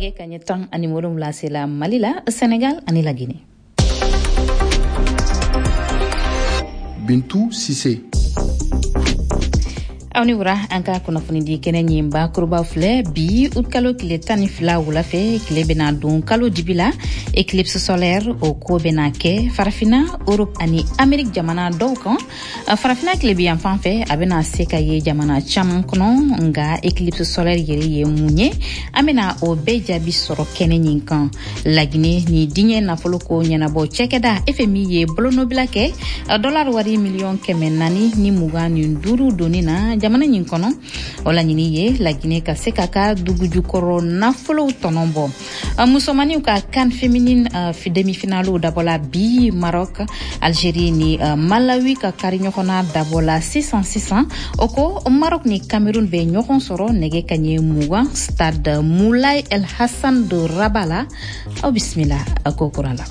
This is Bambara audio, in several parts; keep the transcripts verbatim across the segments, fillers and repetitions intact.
nege kanye tan ani wolum la sela Malila Senegal ani la Guinée. Bintou Sissé. Awni wura anka kuna funi di kene nyimba kuruba fle bi utkalo kile tani fla wula fe kile bena dun kalo dibila eclipse solaire o ko bena ke farafina Europe ani Amerique jamana dawkan farafina kile bi enfan fe abena seka ye jamana cham kono nga eclipse solaire yere ye munye amena o beja bi soro kene nyinkan la Guinée ni dinye na folo ko nyana bo chekeda F M I ye blono bila ke dollar wari million kemenani ni muga ni nduru donina jamana nyin kono wala nyini ye la Guinée ka seka ka duguju koro na folo tonombo musomani ka kan féminine uh, demi-finale dabola bi Maroc Algérie ni uh, Malawi ka kari nyokona dabola six cents six cents oko Maroc ni Cameroun be nyokon soro nege kanye muwa stade Moulay El Hassan de Rabala au bismillah akokorala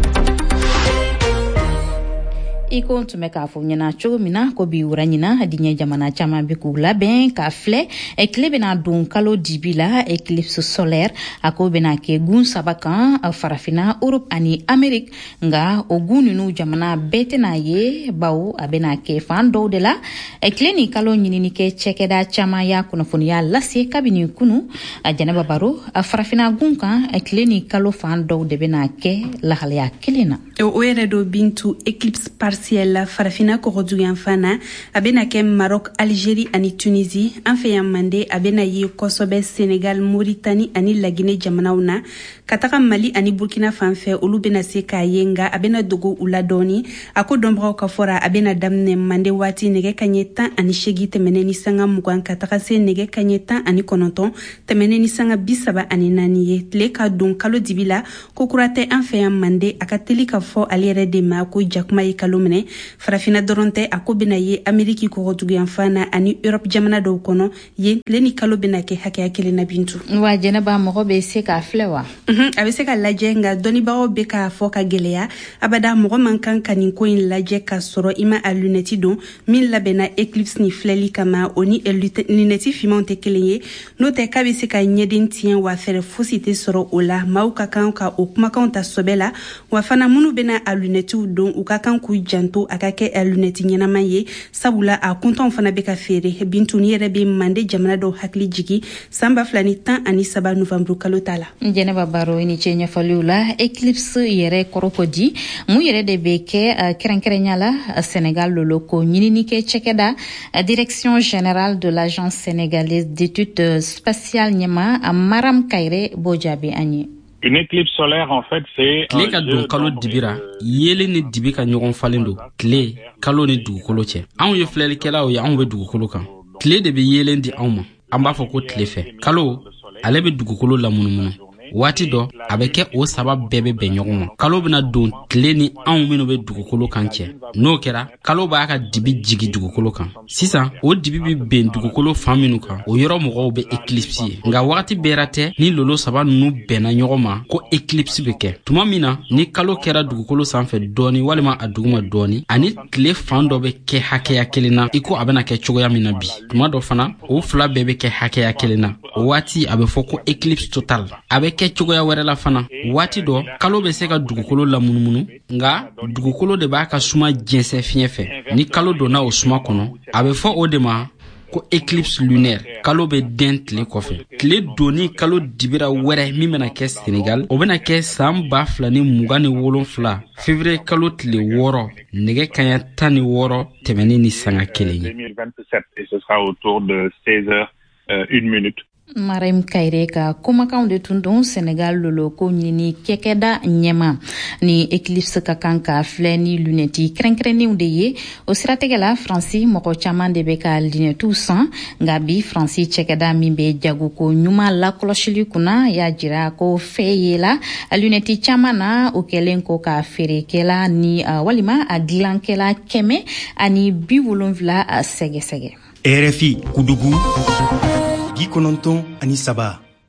iko tumeka fo nyana chogo mina ko bi uranyina adinye jamana chama bi ku laben ka fle eclipse na don kalo dibila eclipse solaire ako bena ke gun sabakan farafina Europe ani Amerique nga ogunu nu jamana bete na ye bawo abena ke fando de la ecleni kalo nyini ke chekeda chama ya kuna funia lasi kabini kunu ajana baro farafina gunka ecleni kalo fando de bena ke la halia kelena o eredo bintu eclipse partielle farafina koroduyan fana abena ke Maroc Algérie ani Tunisie anfe mande abena yi kosobe Sénégal Mauritanie ani la Guinée jamanauna kataka Mali ani Burkina fanfe olu bena se ka yenga abena dogo uladoni ako dombra ka fora abena damne mande wati nege kanyeta ani shegi temeneni sanga mugan kataka se nege kanyeta ani kononton temeneni sanga bisaba ani naniye tle ka don kalo dibila kokurate anfe mande akateli ka fo aliere de ma ko jakuma yi kalomene farafina doronte ako bena ye Ameriki ko rotugu fana ani Europe jamana do kono ye leni kalo bena ke hake akele na bintu wa jena ba mo be se ka flewa mhm abe se ka lajenga doni ba o be ka fo ka gelea abada mo man kan kanin ko in laje ka soro ima a luneti don min labena eclipse ni fleli kama oni luneti fimonte keleye no te ka be se ka nyedin tien wa fere fosite soro ola mauka kan ka okuma kan ta sobela wa fana munu bena a luneti don ukakan ku janto akake a luneti nyana maye sabula a konton fana be ka fere bintu ni rebe mande jamana do hakli jigi samba flani tan ani saba novembre kalotala njene babaro ini chenya falula eclipse yere korokodi mu yere de beke uh, kerenkerenyala uh, Sénégal loloko nyini ke chekeda uh, direction générale de l'agence sénégalaise d'études spatiales nyama uh, Maram Kairé Bojabi Agni. Une éclipse solaire, en fait, c'est... Kle ka don kalo dibira, yele ni dibi ka ɲɔgɔn falen do. Kle, kalo ni dugukolo cɛ. Anw ye filɛlikɛlaw ye, anw bɛ dugukolo kan. Kle de bɛ yelen di anw ma. An b'a fɔ ko tile fɛ. Kalo, ale bɛ dugukolo lamunumunu. Waati dɔ, a bɛ kɛ o saba bɛɛ bɛ bɛn ɲɔgɔn ma. Kalo bɛna don tile ni anw minnu bɛ dugukolo kan cɛ. N'o kɛra, kalo b'a ka dibi jigi dugukolo kan. Sisan, o dibi bɛ bɛn dugukolo fan minnu kan, o yɔrɔ mɔgɔw bɛ eclipse ye. Nka wagati bɛɛra tɛ ni lolo saba ninnu bɛnna ɲɔgɔn ma ko eclipse bɛ kɛ. Tuma min na, ni kalo kɛra dugukolo sanfɛ dɔɔni walima a duguma dɔɔni, ani tile fan dɔ bɛ kɛ hakɛya kelen na, i ko a bɛna kɛ cogoya min na bi. Tuma dɔ fana, o fila bɛɛ bɛ kɛ hakɛya kelen na. O waati a bɛ fɔ ko eclipse total. A bɛ kɛ cogoya wɛrɛ la fana. Waati dɔ, kalo bɛ se ka dugukolo lamunumunu, nka dugukolo de b'a ka suma jɛnsɛn fiɲɛ fɛ. Ni kalo donna o suma kɔnɔ, a bɛ fɔ o de ma ko eclipse lunaire. Kalo bɛ den tile kɔfɛ. Tile donni kalo dibira wɛrɛ min bɛna kɛ Sénégal, o bɛna kɛ san ba fila ni mugan ni wolonfila février kalo tile wɔɔrɔ nɛgɛ kanɲɛ tan ni wɔɔrɔ tɛmɛni ni sanga kelen ye. deux mille vingt-sept et ce sera autour de seize heures une minute. Maram Kairé ka kumakan de tundun Sénégal lolo ko nyini kekeda nyema ni eclipse ka kan ka flɛ ni luneti krenkreniw de ye o sirategela Franci mɔgɔ caman de bɛ ka lunetu san nka bi Franci cɛkɛda min bɛ jago ko ɲuman lakɔlɔsili kunna y'a jira ko fɛ ye la luneti caman na o kɛlen ko ka feerekɛla ni uh, walima a dilankɛla kɛmɛ ani bi wolonwula uh, sɛgɛsɛgɛ. R F I Kudugu bi kɔnɔntɔn ani saba.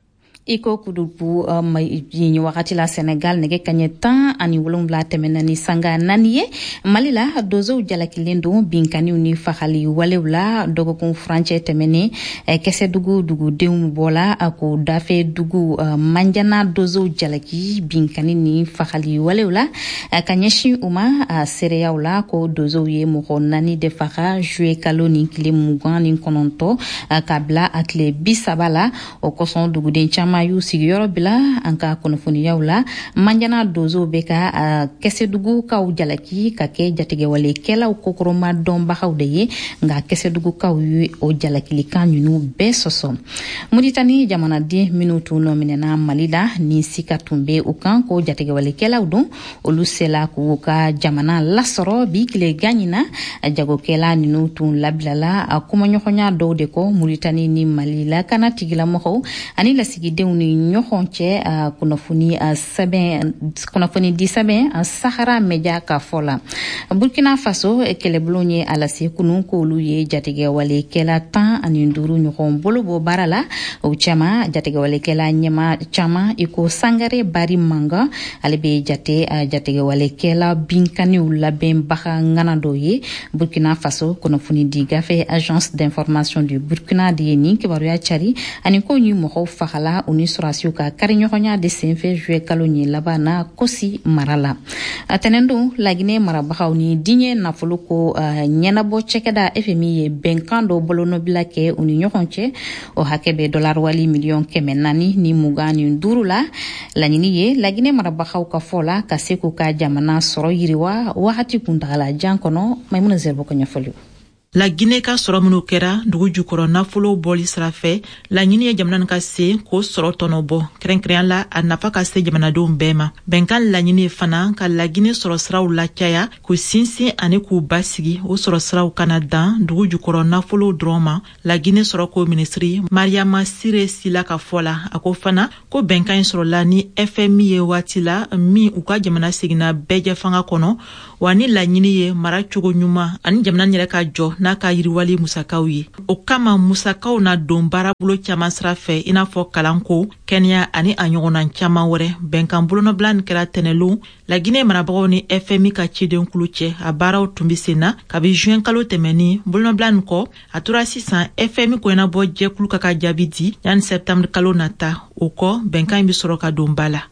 iko kudupu um, yi wakati la Senegal nege kanye tan ani wolonwula temena ni sanga naniye malila dozo jalakilendo binkani uni fakhali walewla dogo kun franche temene eh, kese dugu dugu deum bola ako dafe dugu uh, manjana dozo jalaki binkani ni fakhali walewla uh, kanyeshi uma uh, sereyawla ko dozo ye mo nani de fakha jouer kaloni kile mugan ni kononto uh, kabla akle bisabala o koson dugu den chama yu sigiyoro bila anka konofoni yawla manjana dozo beka uh, kese dugu ka jalaki ka ke jatige wale kela o kokoroma domba hawdeye nga kese dugu ka o jalaki likanyunu besoso muritani jamana di minutu no minena malida ni sikatumbe ukan ko jatige wale kela udon olusela ku ka jamana lasoro bi kile ganyina jago kela minutu lablala akuma nyokonya do de ko muritani ni malila kana tigila moho ani la sigide uni nyokonche uh, kunafuni uh, sabe kunafuni di sabe uh, Sahara media ka fola Burkina Faso ekele blonye ala se kunu ko luye jatige wale kela tan ani nduru nyokon bolobo barala o chama jatige wale kela nyama chama iko sangare bari manga alebe jate uh, jatige wale kela binkani ulaben baka ngana doye Burkina Faso kunafuni di gafe agence d'information du Burkina de ni ke baru ya chari ani ko nyu mo fakhala uni surasio ka karinyonya de senfe jwe kalonyi labana kosi marala atenendo lagine marabaka uni dinye na fuluko uh, nyana bo chekeda F M I ye benkando bolono bilake uni nyokonche o hakebe dollar wali million kemenani ni mugani ndurula lanyini ye lagine marabaka ka fola kaseko ka jamana soro yiriwa wakati kundala jankono maimuna zerbo ko nyafolu La Guinée ka sɔrɔ minnu kɛra dugu jukɔrɔ nafolo bɔli sira fɛ laɲini ye jamana ka se k'o sɔrɔ tɔnɔ bɔ kɛrɛnkɛrɛnya la a nafa ka se jamanadenw bɛɛ ma bɛnkan laɲini fana ka La Guinée sɔrɔ siraw lacaya k'u sinsin ani k'u basigi o sɔrɔ siraw kana dan dugu jukɔrɔ nafolo dɔrɔn ma La Guinée sɔrɔ ko minisiri Mariama Sire Sila ka fɔ la a ko fana ko bɛnkan in sɔrɔla ni F M I ye waati la min u ka jamana seginna bɛɛjɛ fanga kɔnɔ wa ni laɲini ye mara cogo ɲuman ani jamana yɛrɛ ka jɔ n'a ka yiriwali musakaw ye o kama musakaw na don baarabolo caman sira fɛ i n'a fɔ kalanko kɛnɛya ani a ɲɔgɔnna caman wɛrɛ bɛnkan bolonɔbila nin kɛra tɛnɛlon La Guinée marabagaw ni F M I ka ciden kulu cɛ a baaraw tun bɛ sen na kabi juin kalo tɛmɛni bolonɔbila nin kɔ a tora sisan F M I kɔnna bɔ jɛkulu ka ka jaabi di yanni septembre kalo nata o kɔ bɛnkan bɛ sɔrɔ ka don ba la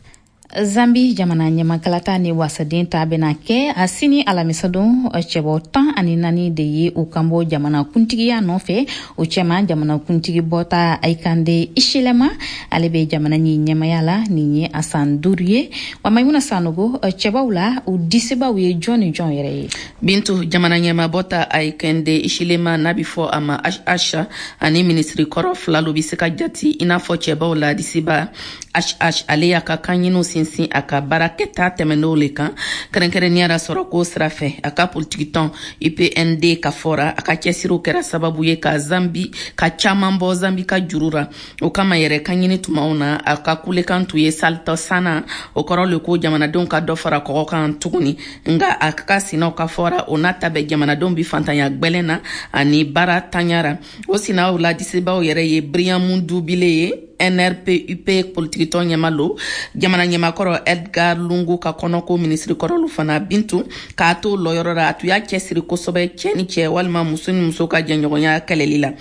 Zambi jamana nyamankalata ni wasadin tabena ke asini alamisadon chebo tan ani nani de ye o kambo jamana kuntigiya nofe o chema jamana kuntigi bota aikande ishilema alebe jamana ni nyamayala ni nye asan durye wa maimuna sanogo cheba ula u diseba uye John John yere Bintu jamana nyama bota aikande ishilema nabifo ama asha ani ministry korof la lobiseka jati inafo cheba ula diseba H H alea ka kanyino sinsin aka baraketa temeno le kan kerenkere ra soro ko srafe aka politique ton I P N D ka fora aka kesiro kera sababu ye ka Zambi ka chamambo Zambi ka jurura o kama yere kanyini tumauna aka kule kan tuye salto sana o koro le ko jamana don ka do fara ko kan tuguni nga aka sino ka fora onata be jamana don bi fantanya gbelena ani bara tanyara o sina o la diseba o yere ye Brian Mundu bile N R P U P politique ton nyamalo jamana nyamakoro Edgar Lungu ka konoko ministri korolu fana bintu ka to loyorora atuya kesiri kosobe cheni che walma musuni musoka janyonya kalelila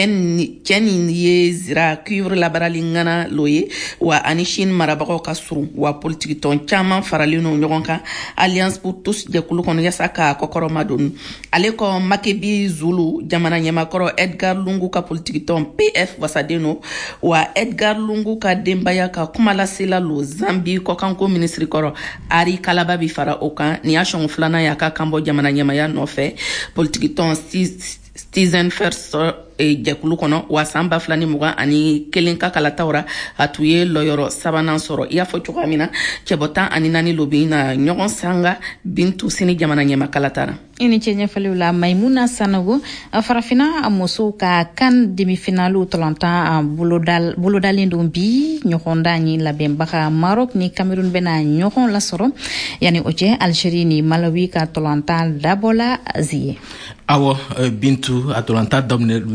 ken cheni ye zira cuivre la baralingana loye wa anishin marabako kasuru wa politique ton chama faralino nyogonka alliance pour tous de kulu kono yasaka kokoro madon aleko makebi zulu jamana nyamakoro Edgar Lungu ka politique ton P F wasadeno wa Edgar Lungu ka dembaya ka kumala sila lo Zambi ko kanko ministry koro ari kalaba bi fara okan ni ashon flana ya ka kambo jamana nyama ya nofe politique ton citizen first e jakulu kono wasamba flani muga ani kelenka kala tawra atuye loyoro sabanan soro ya fo chukamina chebota ani nani lobina nyogon sanga bintu sini jamana nyama kalatara ini chenye falula Maimuna Sanogo farafina amoso ka kan demi finalu tolanta bulodal bulodalindo bi nyokonda ni la bembaka Maroc ni Cameroun bena nyokon la soro yani oje Algerie ni Malawi ka tolanta dabola azie awo bintu atolanta domne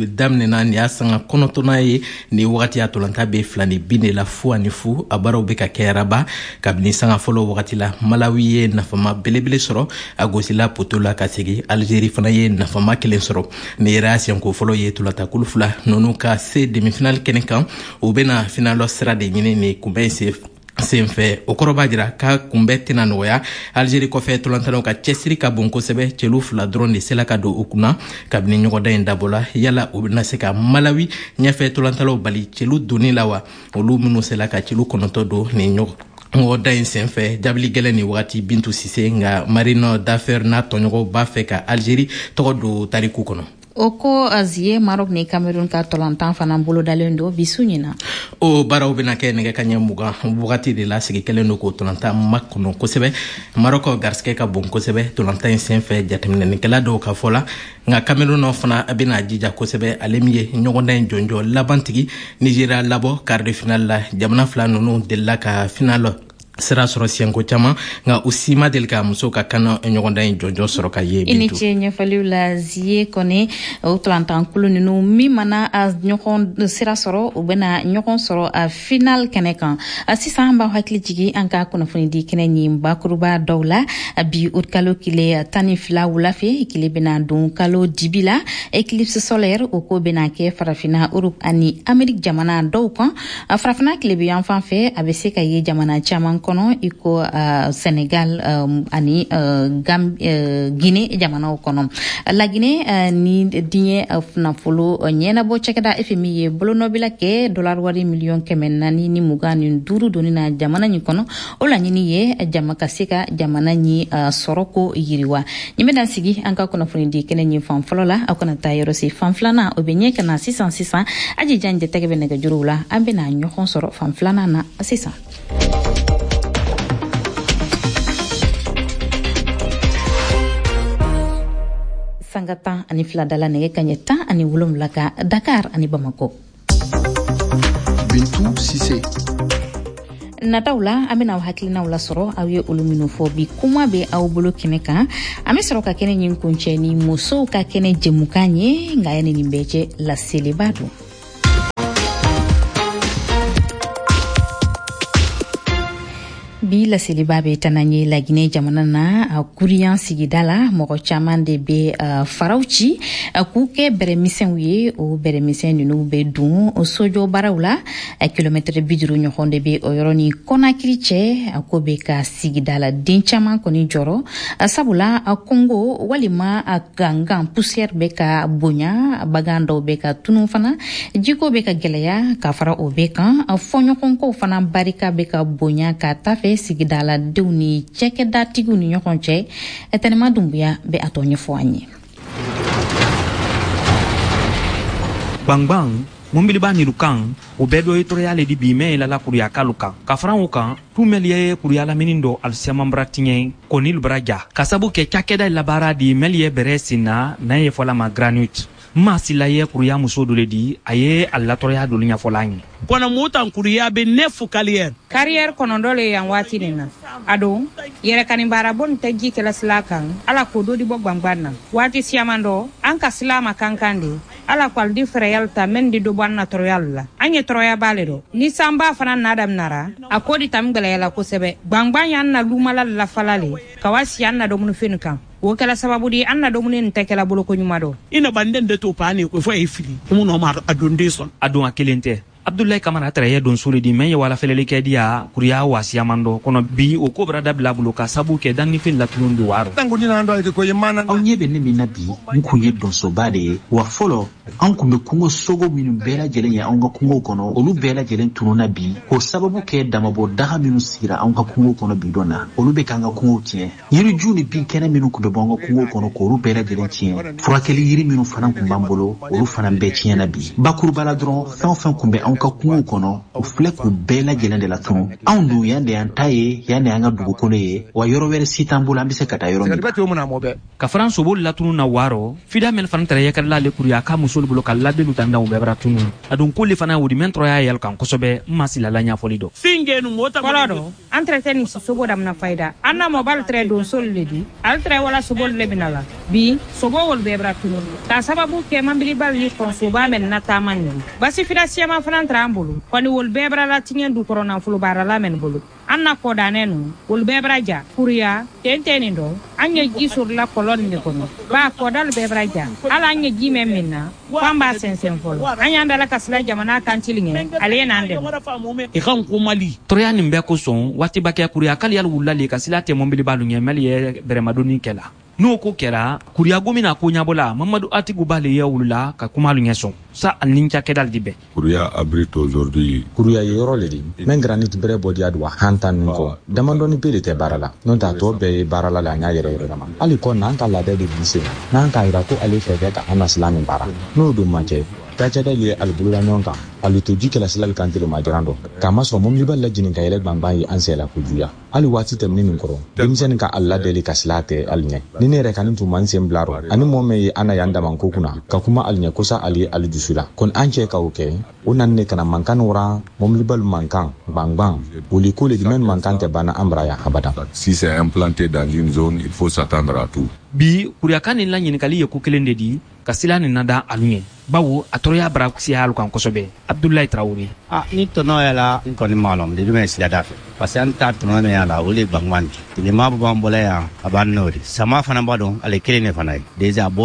boli daminɛna ni y'a sanga kɔnɔntɔnna ye ni wagati a tolanta be fila ni bin de la fu ani fu a baaraw be ka kɛ araba kabini sanga fɔlɔ wagati la Malawi ye nafama belebele sɔrɔ a gosila poto la ka segi Algérie fana ye nafama kelen sɔrɔ ni yɛrɛ a siɲɛko fɔlɔ ye tolata kulu fila nunu ka se demi-finale kɛnɛ kan u bena finalɔ sira de ɲini ni kunbɛn se senfɛ o kɔrɔ b'a jira ka kunbɛ tɛna nɔgɔya Algérie kɔfɛ tolantanaw ka cɛsiri ka bon kosɛbɛ cɛlu fila dɔrɔn de sela ka don u kunna kabini ɲɔgɔndan in dabɔla yala u bena se ka Malawi ɲɛfɛ tolantanaw bali cɛlu doni la wa olu minnu sela ka cɛlu kɔnɔntɔ don ni ɲɔgɔn ŋɔda in senfɛ jabili gɛlɛn ni wagati Bintu Sise nga Marino d'affaires n'a tɔɲɔgɔn b'a fɛ ka Algérie tɔgɔ don tariku kɔnɔ. O ko azie Maroc ni Cameroun ka tolantan fana bolo dalen do bisu ɲina o baaraw bena kɛ nɛgɛ kaɲɛ mugan wagati de la sigi kelen do ko tolantan makɔnɔ kosɛbɛ Maroc garisɛgɛ ka bon kosɛbɛ tolantan in senfɛ jateminɛnikɛla dɔw ka fɔ la nka Cameroun fana bena jija kosɛbɛ ale min ye ɲɔgɔndan in jɔnjɔ labantigi Nigeria labɔ quart de finale la jamana fila nunu delila ka finale sira sɔrɔ siɲɛko caman nka u si ma deli ka muso ka kan ɲɔgɔndan in jɔnjɔ sɔrɔ ka ye. I ni ce ɲɛfɔliw la zie kɔni o tolantan kulu ninnu min mana a ɲɔgɔn sira sɔrɔ u bɛna ɲɔgɔn sɔrɔ a final kɛnɛ kan a sisan an b'aw hakili jigi an ka kunnafoni di kɛnɛ ɲi bakuruba dɔw la bi o kalo kile tan ni fila wula fɛ kile bɛna don kalo dibi la éclipse solaire o ko bɛna kɛ farafina Europe ani Amérique jamana dɔw kan farafina kile bɛ yan fan fɛ a bɛ se ka ye jamana caman kono iko uh, Senegal um, ani uh, Gam uh, Guinée jamanaw kono la Guinée uh, ni diɲɛ uh, nafolo uh, ɲɛnabɔ cɛkɛda F M I ye bolo nɔbila kɛ dollar wari miliyɔn kɛmɛ naani ni mugan ni duuru doni na jamana ɲi kɔnɔ o laɲini ye jama ka se ka jamana ɲi uh, sɔrɔ ko yiriwa ɲi bɛna sigi an ka kunnafoni di kɛnɛ ɲi fan fɔlɔ la aw kana taa yɔrɔ se fan filanan o bɛ ɲɛ ka na sisan sisan aji jan jɛtɛgɛ bɛ nɛgɛjuruw la an bɛna ɲɔgɔn sɔrɔ fan filanan na sisan. Sanga tan ani fila dala nɛgɛ kaɲɛ tan ani wolonwula ka Dakar ani Bamako. Bintu Sise. Nataw la an bɛna aw hakilinaw lasɔrɔ aw ye olu minnu fɔ bi kuma bɛ aw bolo kɛnɛ kan an bɛ sɔrɔ ka kɛnɛ ɲin kuncɛ ni musow ka kɛnɛ jɛmukan ye nka yani nin bɛɛ cɛ laseliba don. Bi laseliba bɛ tana ye La Guinée jamana na a kuriyan sigida la mɔgɔ caman de bɛ uh, faraw ci uh, k'u kɛ bɛrɛmisɛnw ye o bɛrɛmisɛn ninnu bɛ dun o sojɔ baaraw la uh, kilomɛtɛrɛ bi duuru ɲɔgɔn de bɛ o yɔrɔ ni Conakry cɛ a ko bɛ ka sigida la den caman kɔni jɔrɔ uh, sabula a uh, Congo walima a uh, gangan poussière bɛ ka bonya bagan dɔw bɛ ka tunu fana jiko bɛ ka gɛlɛya ka fara o bɛ kan uh, fɔɲɔgɔnkow fana barika bɛ ka bonya ka taa fɛ sigida la denw ni cɛkɛdatigiw ni ɲɔgɔn cɛ Tɛnɛma Dumbuya bɛ a tɔ ɲɛfɔ an ye. Bangbang mumbiliba nirukan o bɛɛ dɔ ye tɔrɔya le di bi mɛ la kuruya kalu kan ka fara o kan tumɛliye ye kuruya lamini dɔ alisiamambra tiɲɛ konil braja ka sabu kɛ cakɛda labara di mɛliye bɛrɛ sinna n'a ye fɔla ma granite masila ye kuruya muso dɔ le di a ye a latɔrɔya dɔ ɲɛfɔla an ye kɔnɔ mutan kuruya bɛ nefu carrière carrière kɔnɔndɔ le yan waati nin na a don yɛrɛkani baarabɔ nin tɛ ji kɛla sila kan ala k'o dɔ di bɔ gbangban na waati siyaman dɔ an ka sila ma kankan de ala ko aldi fɛrɛyal ta men di dɔ bɔ an na tɔrɔyal la an ye tɔrɔya b'ale dɔ ni sanba fana nadam nara a ko di tam gɛlɛyala kosɛbɛ gbangban y'an na lumala lafala le ka wa si an na dɔmuni fɛn kan o kɛla sababu di an na dɔmuni nin tɛ kɛla bolo ko ɲuman dɔ ina banden de to paani ko fɔ ye fili mu no ma a don de sɔn a don a kelen tɛ Abdoulaye Kamara tɛrɛ don soli di men ye wala fɛlɛli kɛ diya kuriya wasiyaman dɔ kɔnɔ bi o ko bara dabila bolo ka sabu kɛ dannifin latulun di waro aw ɲɛ bɛ ne min na bi n kun ye donsoba de ye wa fɔlɔ an kun bɛ kungo sogo minnu bɛɛ lajɛlen ye an ka kungow kɔnɔ olu bɛɛ lajɛlen tununa bi k'o sababu kɛ damabɔ daga minnu sigira an ka kungow kɔnɔ bi dɔn na olu bɛ k'an ka kungow tiɲɛ yiriju ni bin kɛnɛ minnu kun bɛ bɔ an ka kungow kɔnɔ k'olu bɛɛ lajɛlen tiɲɛ furakɛli yiri minnu fana kun b'an bolo olu fana bɛɛ tiɲɛna bi bakuruba la dɔrɔn fɛn o fɛn kun bɛ an an ka kungo kono u filɛ k'u bɛɛ lajɛlen de la tunu anw dun yan de y'an ta ye yan de y'an ka dugukolo ye wa yɔrɔ wɛrɛ si t'an bolo an bɛ se ka taa yɔrɔ min ka faran soboli latunu na waro fida men fana tara yakarla le kuriya ka musol bolo ka labelu tanda u bɛbara tunu adun ko le fana wudi men troya yel kan kosɛbɛ masila la ɲafɔli dɔ fingenu mota kolado entretien si sobo dam na fayda anna mobile tre don sol ledi al tre wala sobol le binala bi sobo wol bɛbara tunu ta sababu ke mambili bal ni kon soba men na tamani basi fida siama fana trambulu koni wol bɛbara la tingen du korona fulu bara la men bulu anna ko danenu wol bɛbara ja kuriya tenteni do anya gisur la kolon ni kono ba ko dal bɛbara ja ala anya jime minna kwamba sensen folo anya ndala kasla jamana kan tilinge ale na ande e kan ko mali troya nin bɛ ko son wati bakɛ kuriya kali yal wulale ka sila te mobili balu ɲɛ mali ye beremadoni kɛla n'o ko kɛra kuriya gomina ko ɲabola mamadu atigu bale ye wulula ka kumalu ɲɛ sɔn sa alin cakɛdal di bɛ kuriya abrite aujourd'hui kuriya ye yɔrɔ le di men granit bere bɔdi adwa hantan nun kɔ damadɔni pe de tɛ baara la n'o t'a tɔ bɛɛ ye baara la la an y'a yɛrɛ yɛrɛ dama hali kɔ n'an ka laada de bise n'an k'a yira ko ale fɛ kɛ ka an na silamɛ baara n'o dun man kɛ kacɛda ye alibolola ɲɔgɔn kan ali to ji kɛla silali kan tele majiran dɔ k'a ma sɔrɔ mobiliba lajinin ka yɛlɛ gbanban ye an sɛla ko juya hali waati tɛmɛni min kɔrɔ denmisɛnnin ka ala deli ka sila tɛ ali ɲɛ ni ne yɛrɛ kani tun man sen bila rɔ ani mɔɔ mɛn ye an na yan daman ko kunna ka kuma ali ɲɛ kosa ali ye ali dusu la kɔni an cɛ ka o kɛ o nani ne kana mankan wara mobilibalu mankan gbangban wuli ko le dimɛni mankan tɛ banna an bara ya abada si c'est implanté dans une zone il faut s'attendre à tout bi kuriyakan nin la ɲinikali ye ko kelen de di ka sila nin nada alu ɲɛ bawo a tɔrɔya bara siya alu kan kosɛbɛ Abdoulaye Traoré ah ni tɔnɔ yɛla n kɔni ma lɔn de bɛ sila da fɛ parce que an ta tɔnɔ min y'a la o le gbangban di tilema b'an bolo yan a b'an n'o de sama fana b'a dɔn ale kelen de fana ye déjà